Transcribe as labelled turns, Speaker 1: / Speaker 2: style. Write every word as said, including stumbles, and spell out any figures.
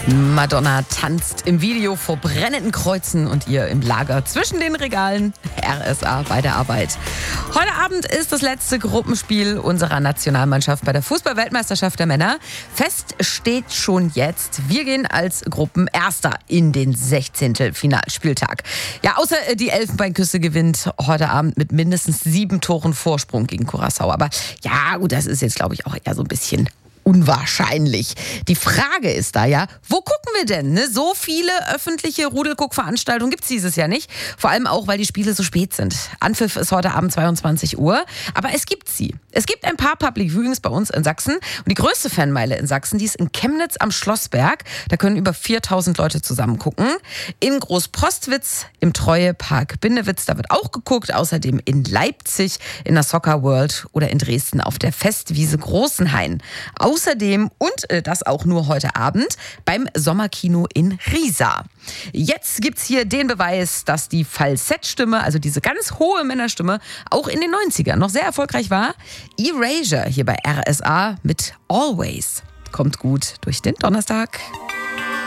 Speaker 1: Madonna tanzt im Video vor brennenden Kreuzen und ihr im Lager zwischen den Regalen. R S A bei der Arbeit. Heute Abend ist das letzte Gruppenspiel unserer Nationalmannschaft bei der Fußball-Weltmeisterschaft der Männer. Fest steht schon jetzt, wir gehen als Gruppenerster in den sechzehnten Finalspieltag. Ja, außer die Elfenbeinküste gewinnt heute Abend mit mindestens sieben Toren Vorsprung gegen Curaçao. Aber ja, gut, das ist jetzt, glaube ich, auch eher so ein bisschen unwahrscheinlich. Die Frage ist da ja, wo gucken wir denn? Ne? So viele öffentliche Rudelguck-Veranstaltungen gibt es dieses Jahr nicht. Vor allem auch, weil die Spiele so spät sind. Anpfiff ist heute Abend zweiundzwanzig Uhr. Aber es gibt sie. Es gibt ein paar Public Viewings bei uns in Sachsen. Und die größte Fanmeile in Sachsen, die ist in Chemnitz am Schlossberg. Da können über viertausend Leute zusammen gucken. In Großprostwitz, im Treuepark Bindewitz, da wird auch geguckt. Außerdem in Leipzig, in der Soccer World oder in Dresden auf der Festwiese Großenhain. Außerdem, und äh, das auch nur heute Abend, beim Sommerkino in Riesa. Jetzt gibt's hier den Beweis, dass die Falsettstimme, also diese ganz hohe Männerstimme, auch in den neunzigern noch sehr erfolgreich war. Erasure hier bei R S A mit Always. Kommt gut durch den Donnerstag.